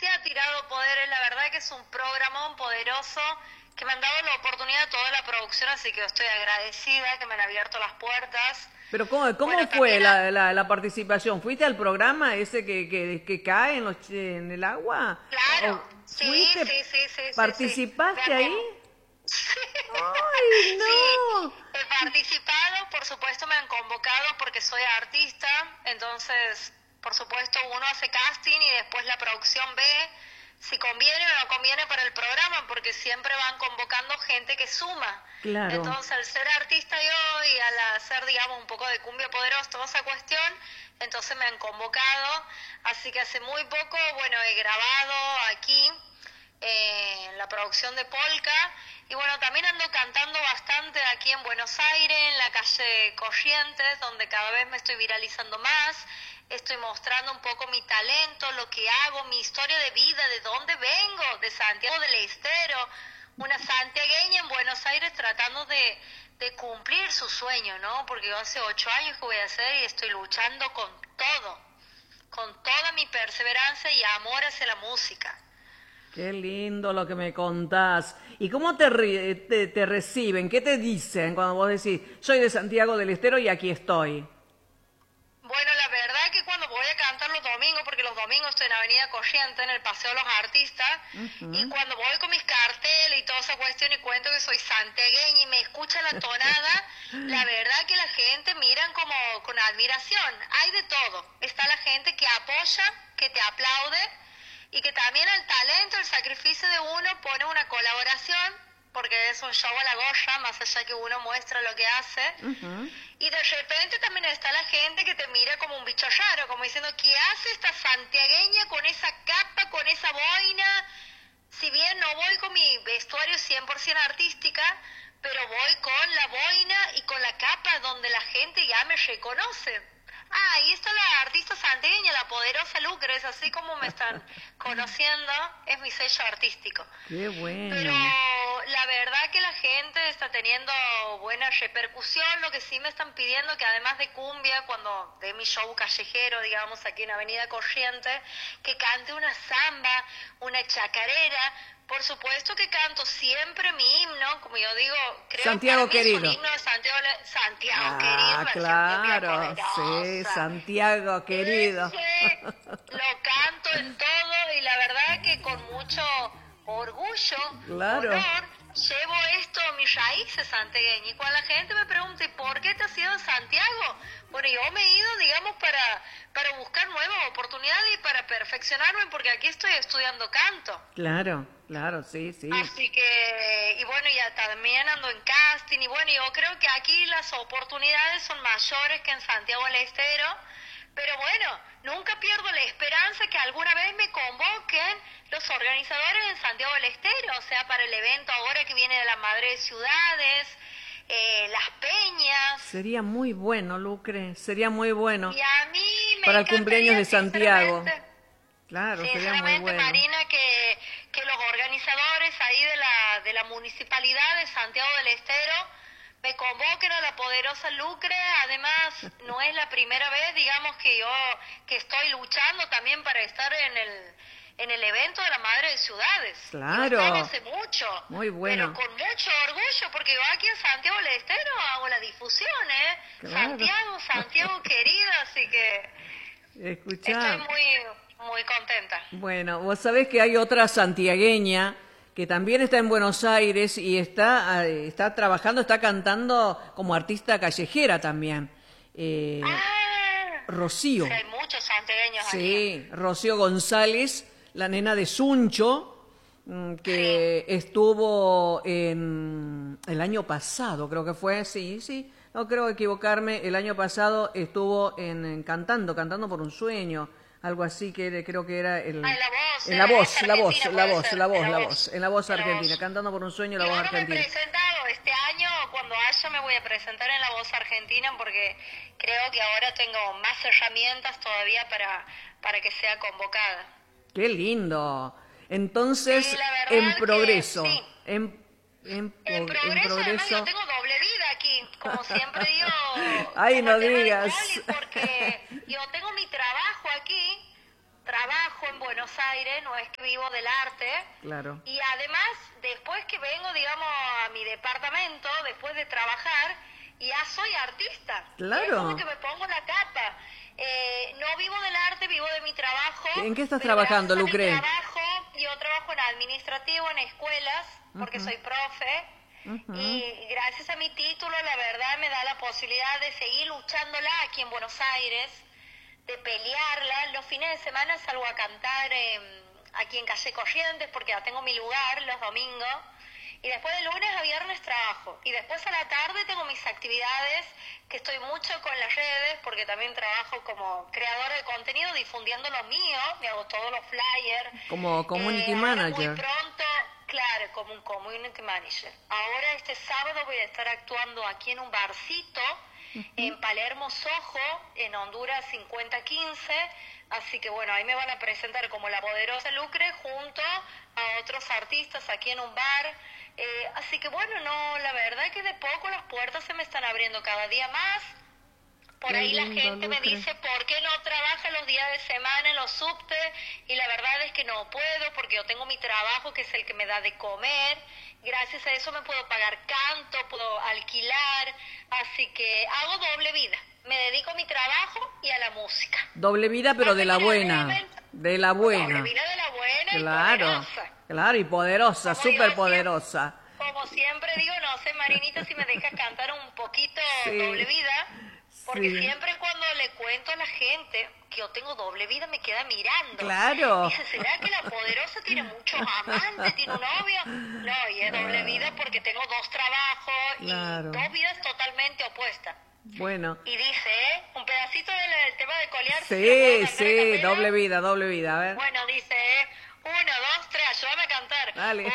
ha tirado poderes, la verdad que es un programón poderoso que me han dado la oportunidad a toda la producción, así que estoy agradecida que me han abierto las puertas. Pero ¿cómo Bueno, fue también la participación? ¿Fuiste al programa ese que cae en el agua? claro, ¿O sí, fuiste? sí, sí, sí, sí, sí. ¿Participaste ahí? ¡Ay, Sí, no! he participado, por supuesto me han convocado porque soy artista, entonces, por supuesto, uno hace casting y después la producción ve si conviene o no conviene para el programa, porque siempre van convocando gente que suma. Claro. Entonces, al ser artista yo y al hacer, digamos, un poco de cumbia poderosa, toda esa cuestión, entonces me han convocado, así que hace muy poco, bueno, he grabado aquí en la producción de Polka. Y bueno, también ando cantando bastante aquí en Buenos Aires, en la calle Corrientes, donde cada vez me estoy viralizando más. Estoy mostrando un poco mi talento, lo que hago, mi historia de vida, de dónde vengo, de Santiago del Estero. Una santiagueña en Buenos Aires tratando de cumplir su sueño, ¿no? Porque yo hace 8 años que voy a hacer y estoy luchando con toda mi perseverancia y amor hacia la música. Qué lindo lo que me contás. ¿Y cómo te reciben? ¿Qué te dicen cuando vos decís, soy de Santiago del Estero y aquí estoy? Bueno, la verdad es que cuando voy a cantar los domingos, porque los domingos estoy en Avenida Corrientes, en el Paseo de los Artistas, y cuando voy con mis carteles y toda esa cuestión y cuento que soy santiagueña y me escucha la tonada, la verdad que la gente miran como con admiración. Hay de todo. Está la gente que apoya, que te aplaude, y que también al talento, el sacrificio de uno pone una colaboración, porque es un show a la gorra, más allá que uno muestra lo que hace. Y de repente también está la gente que te mira como un bicho raro, como diciendo, ¿qué hace esta santiagueña con esa capa, con esa boina? Si bien no voy con mi vestuario 100% artística, pero voy con la boina y con la capa donde la gente ya me reconoce. Ah, y esta es la artista santiagueña, la poderosa Lucre, es así como me están conociendo, es mi sello artístico. Qué Pero bueno. la verdad que la gente está teniendo buena repercusión, lo que sí me están pidiendo que además de cumbia, cuando de mi show callejero, digamos, aquí en Avenida Corrientes, que cante una samba, una chacarera. Por supuesto que canto siempre mi himno, como yo digo, creo que Santiago para mí es un querido. himno de Santiago querido, Ah, versión cumbia claro, sí, poderosa. Santiago querido. Ese lo canto en todo y la verdad que con mucho orgullo, Claro. honor, llevo esto a mis raíces santiagueñas. Y cuando la gente me pregunta, ¿y por qué te has ido a Santiago? Bueno, yo me he ido, digamos, para buscar nuevas oportunidades y para perfeccionarme, porque aquí estoy estudiando canto. Claro, claro, sí, sí. Así que, y bueno, ya también ando en casting, y bueno, yo creo que aquí las oportunidades son mayores que en Santiago del Estero, pero bueno, nunca pierdo la esperanza que alguna vez me convoquen los organizadores en Santiago del Estero, o sea, para el evento ahora que viene de la Madre de Ciudades, las peñas. Sería muy bueno, Lucre, sería muy bueno Y a mí me para el cumpleaños encantaría, de Santiago. sinceramente, Claro, sería muy sinceramente, bueno. Marina, que los organizadores ahí de la Municipalidad de Santiago del Estero me convoquen a la poderosa Lucre. Además, no es la primera vez, digamos, que estoy luchando también para estar en el evento de la Madre de Ciudades. Claro. Yo estaba hace mucho. Muy bueno. Pero con mucho orgullo, porque yo aquí en Santiago del Estero hago la difusión, ¿eh? Claro. Santiago querido, así que Escuchá. estoy muy contenta. Bueno, vos sabés que hay otra santiagueña que también está en Buenos Aires y está trabajando, está cantando como artista callejera también. Rocío. Sí, hay muchos santiagueños aquí. Sí, Rocío González, la nena de Suncho, que estuvo en el año pasado, creo que fue, sí, no creo equivocarme, el año pasado estuvo cantando por un sueño, algo así creo que era En la voz. en la voz, es la voz, argentina, la puede voz, ser, la voz, en la voz, en la voz en la argentina, voz. cantando por un sueño, la Yo voz no me he argentina. presentado este año, cuando haya me voy a presentar en la voz argentina porque creo que ahora tengo más herramientas todavía para que sea convocada. Qué lindo. Entonces, Sí, la verdad en que progreso, sí. en En progreso, además yo tengo doble vida aquí, como siempre digo, Ay, como no el tema de digas. Poli, porque yo tengo mi trabajo aquí, trabajo en Buenos Aires, no es que vivo del arte. Claro. Y además, después que vengo, digamos, a mi departamento, después de trabajar, ya soy artista. Claro. Es como que me pongo la capa. No vivo del arte, vivo de mi trabajo. ¿En qué estás pero trabajando, gracias a mi Lucre? trabajo, yo trabajo en administrativo, en escuelas, porque soy profe. Y gracias a mi título, la verdad, me da la posibilidad de seguir luchándola aquí en Buenos Aires, de pelearla. Los fines de semana salgo a cantar aquí en Calle Corrientes, porque ya tengo mi lugar los domingos. Y después de lunes a viernes trabajo. Y después a la tarde tengo mis actividades, que estoy mucho con las redes, porque también trabajo como creadora de contenido, difundiendo lo mío. Me hago todos los flyers. Como community Ahora manager. muy pronto, claro, como un community manager. Ahora este sábado voy a estar actuando aquí en un barcito, en Palermo, Soho, en Honduras 5015. Así que bueno, ahí me van a presentar como la poderosa Lucre junto a otros artistas aquí en un bar. Así que bueno, no, la verdad es que de poco las puertas se me están abriendo cada día más. Por Qué ahí la lindo, gente me Lucre. dice, ¿por qué no trabaja los días de semana en los subtes? Y la verdad es que no puedo, porque yo tengo mi trabajo, que es el que me da de comer. Gracias a eso me puedo pagar canto, puedo alquilar. Así que hago doble vida. Me dedico a mi trabajo y a la música. Doble vida, pero de la Mira, buena. realmente, De la buena. doble vida de la buena y Claro. poderosa. Claro, y poderosa, Como súper yo poderosa. Como siempre digo, no sé, Marinita, si me dejas cantar un poquito Sí. doble vida, porque Sí. siempre cuando le cuento a la gente que yo tengo doble vida me queda mirando. Claro. Dice, ¿será que la poderosa tiene muchos amantes, tiene un novio? No, y es doble vida porque tengo dos trabajos Claro. y dos vidas totalmente opuestas. Bueno. Y dice, un pedacito del tema de colear. ¿lo puedo Sí, cantar a sí, capela? doble vida, doble vida. A ver. Bueno, dice, 1, 2, 3, ayúdame a cantar. Dale.